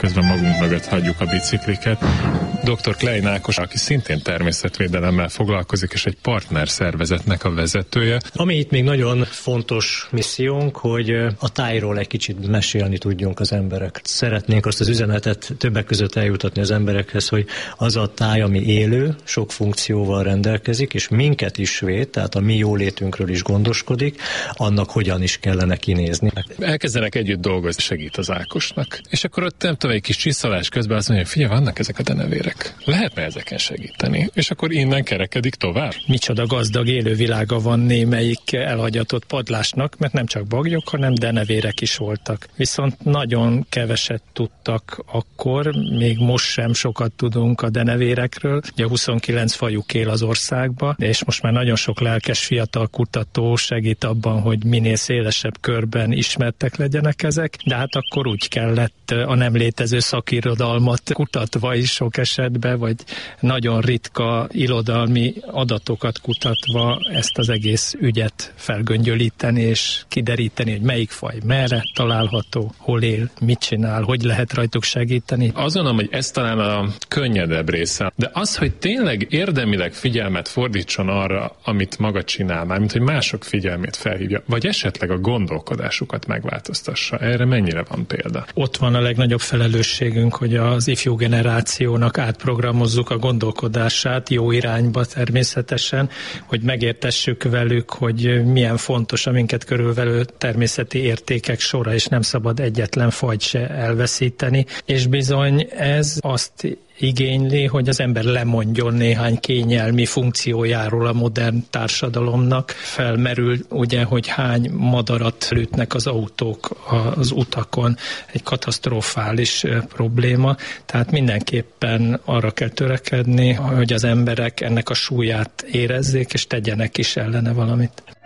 közben magunk mögött hagyjuk a bicikliket. Dr. Klein Ákos, aki szintén természetvédelemmel foglalkozik, és egy partnerszervezetnek a vezetője. Ami itt még nagyon fontos missziónk, hogy a tájról egy kicsit mesélni tudjunk az emberek. Szeretnénk azt az üzenetet többek között eljutatni az emberekhez, hogy az a táj, ami élő, sok funkcióval rendelkezik, és minket is véd, tehát a mi jólétünkről is gondoskodik, annak hogyan is kellene kinézni. Elkezdenek együtt dolgozni, segít az Ákosnak. És akkor ott nem tudom, egy kis csiszolás közben azt mondja, hogy figyelj, vannak ezek a denevérek. Lehetne ezeken segíteni? És akkor innen kerekedik tovább? Micsoda gazdag élővilága van némelyik elhagyatott padlásnak, mert nem csak baglyok, hanem denevérek is voltak. Viszont nagyon keveset tudtak akkor, még most sem sokat tudunk a denevérekről. Ugye 29 fajuk él az országban, és most már nagyon sok lelkes fiatal kutató segít abban, hogy minél szélesebb körben ismertek legyenek ezek, de hát akkor úgy kellett a nem létező szakirodalmat kutatva is sok esetben, vagy nagyon ritka irodalmi adatokat kutatva ezt az egész ügyet felgöngyölíteni, és kideríteni, hogy melyik faj merre található, hol él, mit csinál, hogy lehet rajtuk segíteni. Azon, hogy ez talán a könnyedebb része, de az, hogy tényleg érdemileg figyelmet fordítson arra, amit maga csinál, mármint, hogy mások figyelmét felhívja, vagy esetleg a gondolkodásukat megváltoztassa. Erre mennyire van példa? Ott van a legnagyobb felelősségünk, hogy az ifjú generációnak átprogramozzuk a gondolkodását jó irányba természetesen, hogy megértessük velük, hogy milyen fontos a minket körülvelő természeti értékek sora, és nem szabad egyetlen fajt se elveszíteni. És bizony ez azt igényli, hogy az ember lemondjon néhány kényelmi funkciójáról a modern társadalomnak. Felmerül ugye, hogy hány madarat lőtnek az autók az utakon, egy katasztrofális probléma, tehát mindenképpen arra kell törekedni, hogy az emberek ennek a súlyát érezzék, és tegyenek is ellene valamit.